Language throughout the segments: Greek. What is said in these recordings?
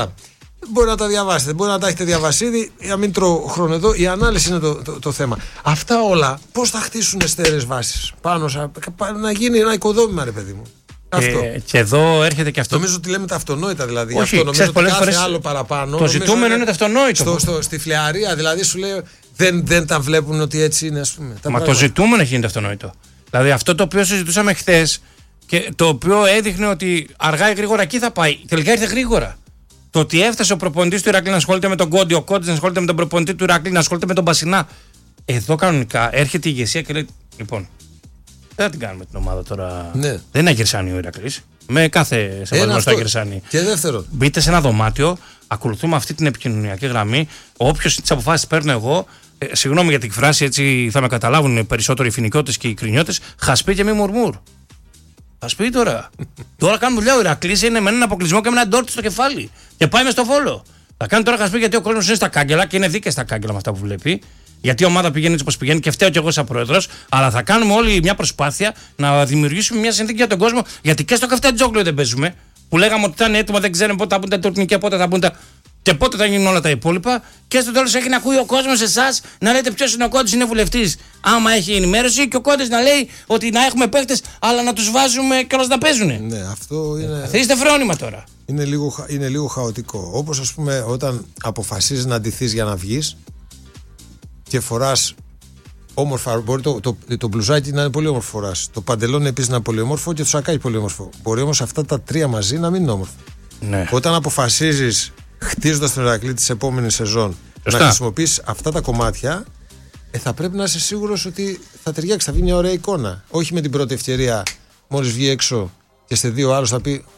Μπορεί να τα διαβάσετε, μπορεί να τα έχετε διαβάσει ήδη, για να μην τρώω χρόνο εδώ. Η ανάλυση είναι το θέμα. Αυτά όλα πώς θα χτίσουν στέρεες βάσεις πάνω να γίνει ένα οικοδόμημα, ρε παιδί μου. Και εδώ έρχεται και αυτό. Νομίζω ότι λέμε τα αυτονόητα δηλαδή. Όχι, αυτό νομίζω ότι κάθε άλλο φορές παραπάνω. Το ζητούμενο είναι το αυτονόητο. Στη φλεαρία δηλαδή σου λέει δεν τα βλέπουν ότι έτσι είναι, ας πούμε. Μα το ζητούμενο γίνεται αυτονόητο. Δηλαδή αυτό το οποίο συζητούσαμε χθες και το οποίο έδειχνε ότι αργά ή γρήγορα εκεί θα πάει. Τελικά ήρθε γρήγορα. Το ότι έφτασε ο προπονητής του Ηρακλή να ασχολείται με τον Κόντι, ο Κόντις να ασχολείται με τον προπονητή του Ηρακλή, να ασχολείται με τον Μπασινά. Εδώ κανονικά έρχεται η ηγεσία και λέει: λοιπόν, δεν θα την κάνουμε την ομάδα τώρα. Ναι. Δεν είναι αγερσάνη ο Ηρακλής. Με κάθε σεβασμό στο αγερσάνη. Και δεύτερον, μπείτε σε ένα δωμάτιο, ακολουθούμε αυτή την επικοινωνιακή γραμμή. Όποιος τις αποφάσεις παίρνω εγώ, συγγνώμη για την φράση, έτσι θα με καταλάβουν περισσότερο οι φοινικιώτες και οι κρινιώτες, χασπί και μη μουρμούρ. Χασπί τώρα. Τώρα κάνουν δουλειά ο Ηρακλής, είναι με έναν αποκλεισμό και με έναν ντόρτι στο κεφάλι. Και πάει μες στο Βόλο. Θα κάνει τώρα χασπί γιατί ο κόσμος είναι στα κάγκελα και είναι δίκαια στα κάγκελα με αυτά που βλέπει. Γιατί η ομάδα πηγαίνει έτσι όπως πηγαίνει και φταίω κι εγώ σαν πρόεδρος. Αλλά θα κάνουμε όλοι μια προσπάθεια να δημιουργήσουμε μια συνθήκη για τον κόσμο. Γιατί και στο Καφτατζόγλιο δεν παίζουμε. Που λέγαμε ότι ήταν έτοιμα, δεν ξέρουμε πότε θα μπουν τα τουρκικά, πότε θα μπουν τα. Και πότε θα γίνουν όλα τα υπόλοιπα. Και στο τέλος έχει να ακούει ο κόσμος εσάς να λέτε ποιος είναι ο Κόντις, είναι βουλευτής. Άμα έχει ενημέρωση και ο Κόντις να λέει ότι να έχουμε παίχτες, αλλά να τους βάζουμε και όλες να παίζουνε. Ναι, αυτό είναι. Θα είστε φρόνημα τώρα. Είναι λίγο χαοτικό. Όπως ας πούμε όταν αποφασίζεις να ντυθείς για να βγεις και φοράς όμορφα. Μπορεί το μπλουζάκι να είναι πολύ όμορφο φοράς. Το παντελόνι επίσης να είναι πολύ όμορφο και το σακάκι πολύ όμορφο. Μπορεί όμως αυτά τα τρία μαζί να μην είναι όμορφα. Ναι. Όταν αποφασίζεις, χτίζοντας τον Ηρακλή της επόμενης σεζόν, να χρησιμοποιήσεις αυτά τα κομμάτια, θα πρέπει να είσαι σίγουρος ότι θα ταιριάξει, θα βγει μια ωραία εικόνα. Όχι με την πρώτη ευκαιρία, μόλις βγει έξω και σε δύο άλλους θα πει: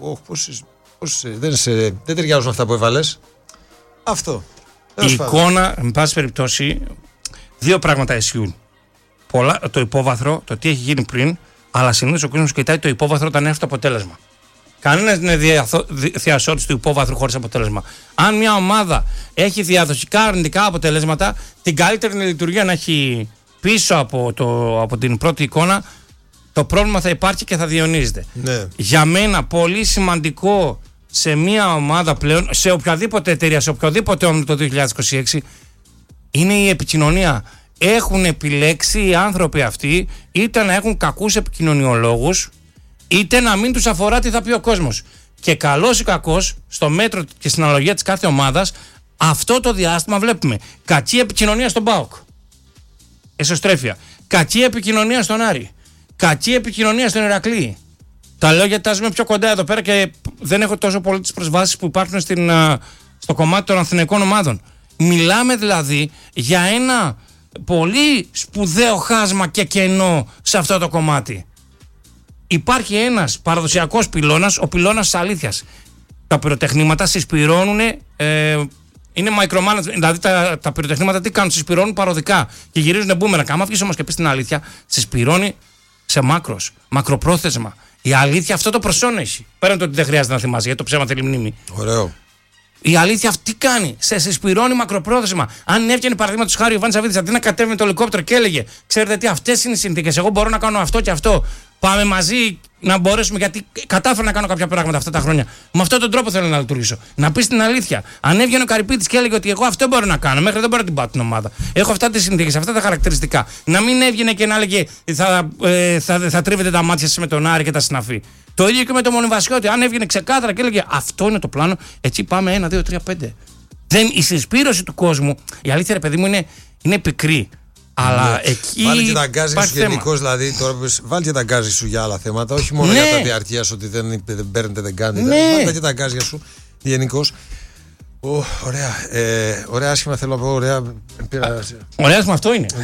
δεν ταιριάζουν αυτά που έβαλες. Αυτό. Η εικόνα, εν πάση περιπτώσει, δύο πράγματα ισχύουν. Το υπόβαθρο, το τι έχει γίνει πριν, αλλά συνήθως ο κόσμος κοιτάει το υπόβαθρο όταν έρθει το αποτέλεσμα. Κανένας δεν είναι διασώτης του υπόβαθρου χωρίς αποτέλεσμα. Αν μια ομάδα έχει διαδοχικά αρνητικά αποτελέσματα, την καλύτερη λειτουργία να έχει πίσω από την πρώτη εικόνα, το πρόβλημα θα υπάρχει και θα διαιωνίζεται. Ναι. Για μένα, πολύ σημαντικό σε μια ομάδα πλέον, σε οποιαδήποτε εταιρεία, σε οποιοδήποτε όμιλο το 2026, είναι η επικοινωνία. Έχουν επιλέξει οι άνθρωποι αυτοί είτε να έχουν κακούς επικοινωνιολόγους, είτε να μην τους αφορά τι θα πει ο κόσμος. Και καλός ή κακός, στο μέτρο και στην αναλογία της κάθε ομάδας, αυτό το διάστημα βλέπουμε κακή επικοινωνία στον ΠΑΟΚ. Εσωστρέφεια. Κακή επικοινωνία στον Άρη. Κακή επικοινωνία στον Ηρακλή. Τα λέω γιατί τα ζούμε πιο κοντά εδώ πέρα και δεν έχω τόσο πολύ τις προσβάσεις που υπάρχουν στο κομμάτι των αθηναϊκών ομάδων. Μιλάμε δηλαδή για ένα πολύ σπουδαίο χάσμα και κενό σε αυτό το κομμάτι. Υπάρχει ένας παραδοσιακός πυλώνας, ο πυλώνας της αλήθειας. Τα πυροτεχνήματα συσπυρώνουν, είναι micromanagement, δηλαδή τα πυροτεχνήματα τι κάνουν, συσπυρώνουν παροδικά και γυρίζουν μπούμεραγκ. Άμα βγεις όμως και πεις την αλήθεια, συσπυρώνει σε μακροπρόθεσμα. Η αλήθεια αυτό το προσόν έχει. Πέραν το ότι δεν χρειάζεται να θυμάσαι, γιατί το ψέμα θέλει μνήμη. Ωραίο. Η αλήθεια αυτή κάνει. Σε συσπυρώνει μακροπρόθεσμα. Αν έβγαινε παραδείγματος χάρη ο Ιβάν Σαββίδης αντί να κατέβει με το ελικόπτερο και έλεγε: ξέρετε τι, αυτές είναι οι συνθήκες. Εγώ μπορώ να κάνω αυτό και αυτό. Πάμε μαζί να μπορέσουμε, γιατί κατάφερα να κάνω κάποια πράγματα αυτά τα χρόνια. Με αυτόν τον τρόπο θέλω να λειτουργήσω. Να πεις την αλήθεια. Αν έβγαινε ο Καρυπίτης και έλεγε ότι εγώ αυτό μπορώ να κάνω, μέχρι δεν μπορώ να την πάω την ομάδα. Έχω αυτά τις συνθήκες, αυτά τα χαρακτηριστικά. Να μην έβγαινε και να έλεγε θα τρίβετε τα μάτια σας με τον Άρη και τα συναφή. Το ίδιο και με τον Μονιβασιώτη. Αν έβγαινε ξεκάθαρα και έλεγε αυτό είναι το πλάνο, έτσι πάμε 1, 2, 3, 5. Η συσπήρωση του κόσμου, η αλήθεια, ρε παιδί μου, είναι πικρή. Αλλά εκεί. Βάλει και τα γκάζι σου γενικώς, δηλαδή. Τώρα βάλει και τα γκάζι σου για άλλα θέματα. Όχι μόνο για τα διαρκεία σου ότι δεν παίρνετε, δεν κάνετε. Βάλει και τα γκάζια σου γενικώς. Ωραία. Ωραία, άσχημα θέλω να πω. Ωραία άσχημα αυτό είναι.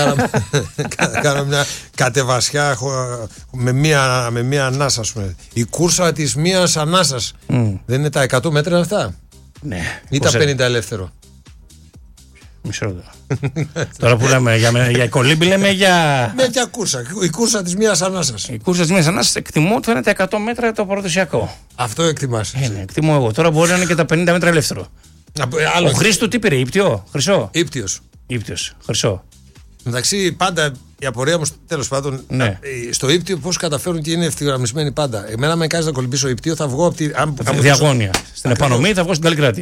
Κάναμε μια κατεβασιά με μία ανάσα, ας πούμε. Η κούρσα της μίας ανάσας. Δεν είναι τα 100 μέτρα αυτά? Ναι. Ή τα 50 ελεύθερο? Μισό λεπτό. Τώρα που λέμε για κολύμπη, λέμε για. Ναι, για κούρσα. Η κούρσα της μίας ανάσας. Η κούρσα της μίας ανάσας εκτιμώ ότι θα είναι τα 100 μέτρα το παραδοσιακό. Αυτό εκτιμάς? Ναι, εκτιμώ εγώ. Τώρα μπορεί να είναι και τα 50 μέτρα ελεύθερο. Ο Χρήστου τι πήρε, Ήπτιο, χρυσό? Ήπτιος. Χρυσό. Εντάξει, πάντα η απορία μου, τέλος πάντων, Ναι. στο ύπτιο πώς καταφέρουν και είναι ευθυγραμμισμένοι πάντα. Εμένα με κάνει να κολυμπήσω ύπτιο, θα βγω από τη. Διαγώνια. Στην επανομή θα βγω στην Καλλικράτη.